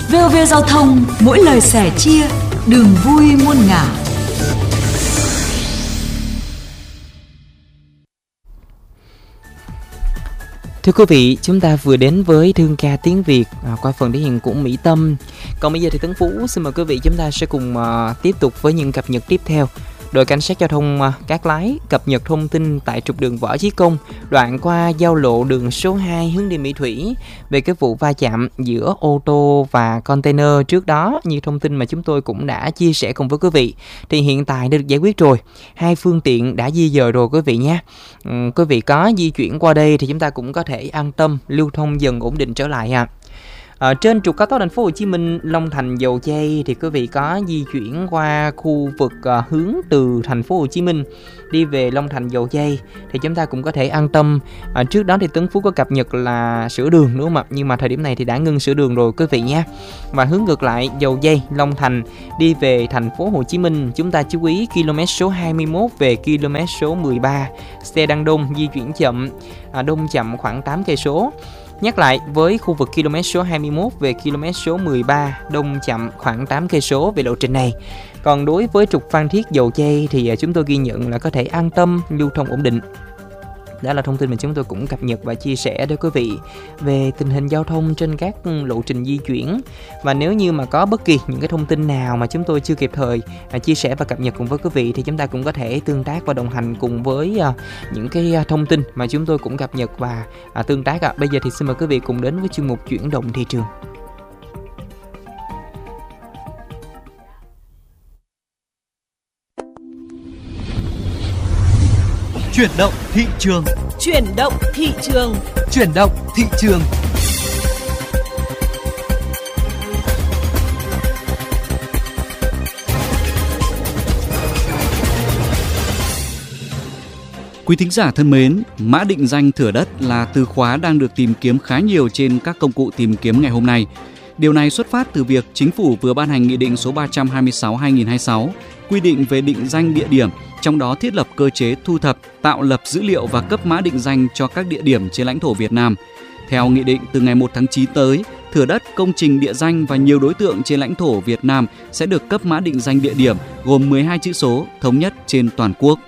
VOV Giao thông, mỗi lời sẻ chia, đường vui muôn ngả. Thưa quý vị, chúng ta vừa đến với thương ca tiếng Việt qua phần thể hiện của Mỹ Tâm. Còn bây giờ thì Tấn Phú xin mời quý vị chúng ta sẽ cùng tiếp tục với những cập nhật tiếp theo. Đội cảnh sát giao thông Cát Lái cập nhật thông tin tại trục đường Võ Chí Công, đoạn qua giao lộ đường số 2 hướng đi Mỹ Thủy về cái vụ va chạm giữa ô tô và container trước đó, như thông tin mà chúng tôi cũng đã chia sẻ cùng với quý vị. Thì hiện tại đã được giải quyết rồi, 2 phương tiện đã di dời rồi quý vị nhé. Quý vị có di chuyển qua đây thì chúng ta cũng có thể an tâm lưu thông dần ổn định trở lại trên trục cao tốc Thành phố Hồ Chí Minh Long Thành Dầu Giây thì quý vị có di chuyển qua khu vực hướng từ Thành phố Hồ Chí Minh đi về Long Thành Dầu Giây thì chúng ta cũng có thể an tâm. Trước đó thì Tấn Phú có cập nhật là sửa đường đúng không ạ? Nhưng mà thời điểm này thì đã ngưng sửa đường rồi quý vị nhé. Và hướng ngược lại Dầu Giây Long Thành đi về Thành phố Hồ Chí Minh, chúng ta chú ý km số 21 về km số 13, xe đang đông di chuyển chậm, đông chậm khoảng 8 cây số. Nhắc lại, với khu vực km số 21 về km số 13 đông chậm khoảng 8 cây số về lộ trình này. Còn đối với trục Phan Thiết Dầu Giây thì chúng tôi ghi nhận là có thể an tâm lưu thông ổn định. Đó là thông tin mà chúng tôi cũng cập nhật và chia sẻ với quý vị về tình hình giao thông trên các lộ trình di chuyển. Và nếu như mà có bất kỳ những cái thông tin nào mà chúng tôi chưa kịp thời chia sẻ và cập nhật cùng với quý vị thì chúng ta cũng có thể tương tác và đồng hành cùng với những cái thông tin mà chúng tôi cũng cập nhật và tương tác. Bây giờ thì xin mời quý vị cùng đến với chuyên mục chuyển động thị trường. Chuyển động thị trường. Chuyển động thị trường. Chuyển động thị trường. Quý thính giả thân mến, mã định danh thửa đất là từ khóa đang được tìm kiếm khá nhiều trên các công cụ tìm kiếm ngày hôm nay. Điều này xuất phát từ việc Chính phủ vừa ban hành Nghị định số 326/2026 quy định về định danh địa điểm, trong đó thiết lập cơ chế thu thập, tạo lập dữ liệu và cấp mã định danh cho các địa điểm trên lãnh thổ Việt Nam. Theo nghị định, từ ngày 1 tháng 9 tới, thửa đất, công trình địa danh và nhiều đối tượng trên lãnh thổ Việt Nam sẽ được cấp mã định danh địa điểm gồm 12 chữ số thống nhất trên toàn quốc.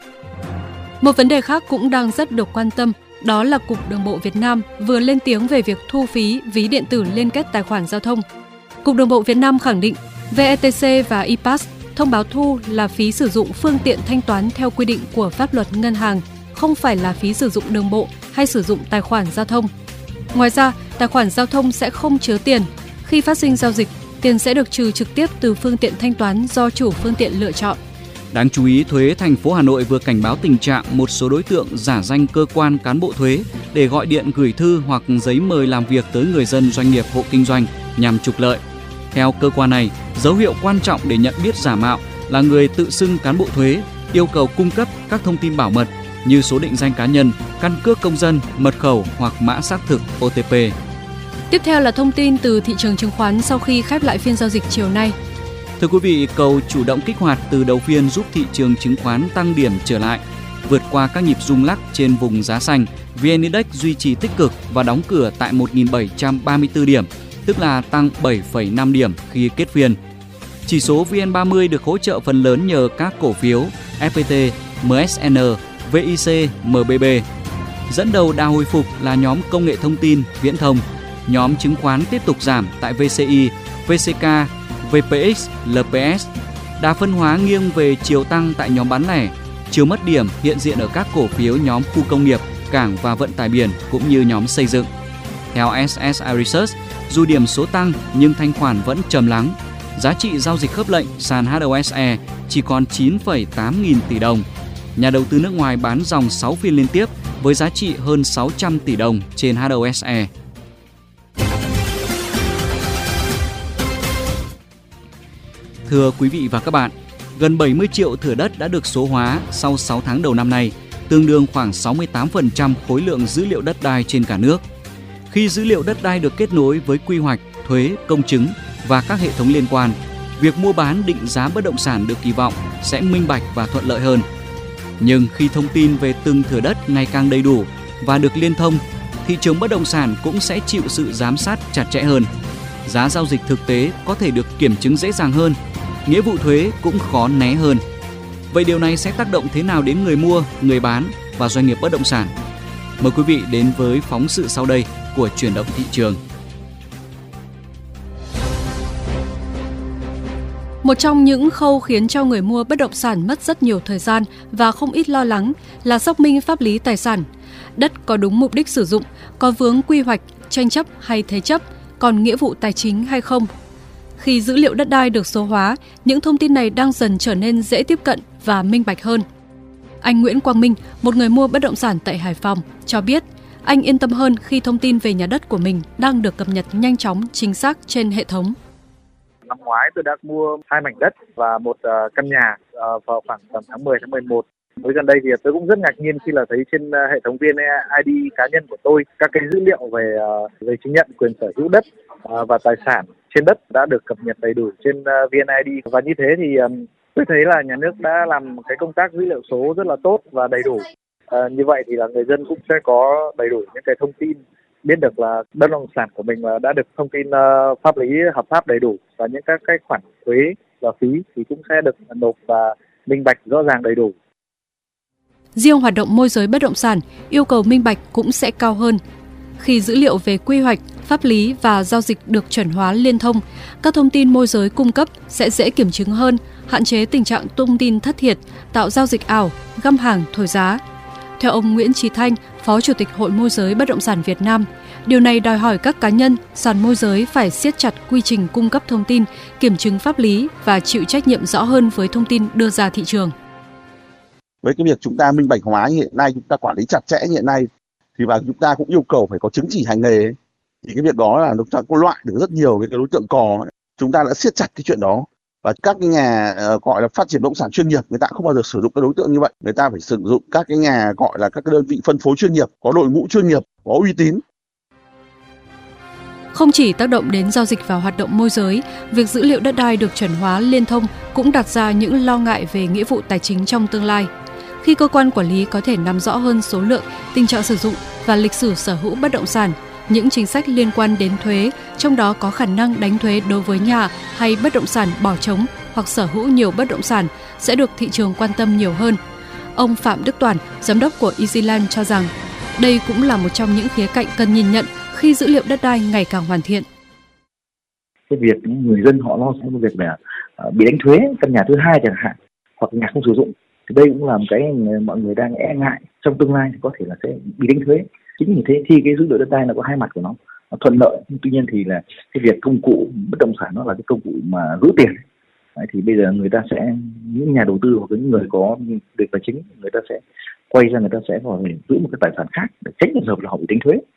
Một vấn đề khác cũng đang rất được quan tâm, đó là Cục Đường bộ Việt Nam vừa lên tiếng về việc thu phí ví điện tử liên kết tài khoản giao thông. Cục Đường bộ Việt Nam khẳng định VETC và ePass thông báo thu là phí sử dụng phương tiện thanh toán theo quy định của pháp luật ngân hàng, không phải là phí sử dụng đường bộ hay sử dụng tài khoản giao thông. Ngoài ra, tài khoản giao thông sẽ không chứa tiền. Khi phát sinh giao dịch, tiền sẽ được trừ trực tiếp từ phương tiện thanh toán do chủ phương tiện lựa chọn. Đáng chú ý, Thuế thành phố Hà Nội vừa cảnh báo tình trạng một số đối tượng giả danh cơ quan cán bộ thuế để gọi điện gửi thư hoặc giấy mời làm việc tới người dân, doanh nghiệp, hộ kinh doanh nhằm trục lợi. Theo cơ quan này, dấu hiệu quan trọng để nhận biết giả mạo là người tự xưng cán bộ thuế yêu cầu cung cấp các thông tin bảo mật như số định danh cá nhân, căn cước công dân, mật khẩu hoặc mã xác thực OTP. Tiếp theo là thông tin từ thị trường chứng khoán sau khi khép lại phiên giao dịch chiều nay. Thưa quý vị, cầu chủ động kích hoạt từ đầu phiên giúp thị trường chứng khoán tăng điểm trở lại. Vượt qua các nhịp rung lắc trên vùng giá xanh, VN Index duy trì tích cực và đóng cửa tại 1.734 điểm, tức là tăng 7,5 điểm khi kết phiên. Chỉ số VN30 được hỗ trợ phần lớn nhờ các cổ phiếu FPT, MSN, VIC, MBB. Dẫn đầu đà hồi phục là nhóm công nghệ thông tin, viễn thông. Nhóm chứng khoán tiếp tục giảm tại VCI, VCK, VPX, LPS. Đà phân hóa nghiêng về chiều tăng tại nhóm bán lẻ. Chiều mất điểm hiện diện ở các cổ phiếu nhóm khu công nghiệp, cảng và vận tải biển cũng như nhóm xây dựng. Theo SSI Research, dù điểm số tăng nhưng thanh khoản vẫn trầm lắng. Giá trị giao dịch khớp lệnh sàn HOSE chỉ còn 9,8 nghìn tỷ đồng. Nhà đầu tư nước ngoài bán dòng 6 phiên liên tiếp với giá trị hơn 600 tỷ đồng trên HOSE. Thưa quý vị và các bạn, gần 70 triệu thửa đất đã được số hóa sau 6 tháng đầu năm nay, tương đương khoảng 68% khối lượng dữ liệu đất đai trên cả nước. Khi dữ liệu đất đai được kết nối với quy hoạch, thuế, công chứng và các hệ thống liên quan, việc mua bán định giá bất động sản được kỳ vọng sẽ minh bạch và thuận lợi hơn. Nhưng khi thông tin về từng thửa đất ngày càng đầy đủ và được liên thông, thị trường bất động sản cũng sẽ chịu sự giám sát chặt chẽ hơn. giá giao dịch thực tế có thể được kiểm chứng dễ dàng hơn, nghĩa vụ thuế cũng khó né hơn. Vậy điều này sẽ tác động thế nào đến người mua, người bán và doanh nghiệp bất động sản? Mời quý vị đến với phóng sự sau đây của Chuyển động thị trường. Một trong những khâu khiến cho người mua bất động sản mất rất nhiều thời gian và không ít lo lắng là xác minh pháp lý tài sản. Đất có đúng mục đích sử dụng, có vướng quy hoạch, tranh chấp hay thế chấp, còn nghĩa vụ tài chính hay không. Khi dữ liệu đất đai được số hóa, những thông tin này đang dần trở nên dễ tiếp cận và minh bạch hơn. Anh Nguyễn Quang Minh, một người mua bất động sản tại Hải Phòng, cho biết anh yên tâm hơn khi thông tin về nhà đất của mình đang được cập nhật nhanh chóng, chính xác trên hệ thống. Năm ngoái tôi đã mua 2 mảnh đất và một căn nhà vào khoảng tầm tháng 10, tháng 11. Mới gần đây thì tôi cũng rất ngạc nhiên khi là thấy trên hệ thống VNID cá nhân của tôi các cái dữ liệu về giấy chứng nhận quyền sở hữu đất và tài sản trên đất đã được cập nhật đầy đủ trên VNID. Và như thế thì tôi thấy là nhà nước đã làm cái công tác dữ liệu số rất là tốt và đầy đủ. Như vậy thì là người dân cũng sẽ có đầy đủ những cái thông tin, biết được là bất động sản của mình đã được thông tin pháp lý hợp pháp đầy đủ, và những các cái khoản thuế và phí thì cũng sẽ được nộp và minh bạch rõ ràng đầy đủ. Riêng hoạt động môi giới bất động sản, yêu cầu minh bạch cũng sẽ cao hơn. Khi dữ liệu về quy hoạch, pháp lý và giao dịch được chuẩn hóa liên thông, các thông tin môi giới cung cấp sẽ dễ kiểm chứng hơn, hạn chế tình trạng thông tin thất thiệt, tạo giao dịch ảo, găm hàng thổi giá. Theo ông Nguyễn Chí Thanh, Phó Chủ tịch Hội Môi giới Bất động sản Việt Nam, điều này đòi hỏi các cá nhân, sàn môi giới phải siết chặt quy trình cung cấp thông tin, kiểm chứng pháp lý và chịu trách nhiệm rõ hơn với thông tin đưa ra thị trường. Với cái việc chúng ta minh bạch hóa hiện nay, chúng ta quản lý chặt chẽ hiện nay, thì và chúng ta cũng yêu cầu phải có chứng chỉ hành nghề ấy. Thì cái việc đó là chúng ta có loại được rất nhiều cái đối tượng cò ấy. Chúng ta đã siết chặt cái chuyện đó. Và các cái nhà gọi là phát triển bất động sản chuyên nghiệp, người ta không bao giờ sử dụng cái đối tượng như vậy. Người ta phải sử dụng các cái nhà gọi là các cái đơn vị phân phối chuyên nghiệp, có đội ngũ chuyên nghiệp, có uy tín. Không chỉ tác động đến giao dịch và hoạt động môi giới, việc dữ liệu đất đai được chuẩn hóa liên thông cũng đặt ra những lo ngại về nghĩa vụ tài chính trong tương lai. Khi cơ quan quản lý có thể nắm rõ hơn số lượng, tình trạng sử dụng và lịch sử sở hữu bất động sản, những chính sách liên quan đến thuế, trong đó có khả năng đánh thuế đối với nhà hay bất động sản bỏ trống hoặc sở hữu nhiều bất động sản sẽ được thị trường quan tâm nhiều hơn. Ông Phạm Đức Toàn, giám đốc của EasyLand cho rằng đây cũng là một trong những khía cạnh cần nhìn nhận khi dữ liệu đất đai ngày càng hoàn thiện. Cái việc người dân họ lo sợ việc là bị đánh thuế căn nhà thứ hai chẳng hạn, hoặc nhà không sử dụng, thì đây cũng là một cái mọi người đang e ngại trong tương lai thì có thể là sẽ bị đánh thuế. Chính vì thế thì cái dữ liệu đất đai nó có hai mặt của nó thuận lợi, nhưng tuy nhiên thì là cái việc công cụ bất động sản nó là cái công cụ mà giữ tiền. Đấy, thì bây giờ người ta sẽ, những nhà đầu tư hoặc những người có việc tài chính, người ta sẽ quay ra, người ta sẽ phải giữ một cái tài sản khác để tránh trường hợp là họ bị đánh thuế.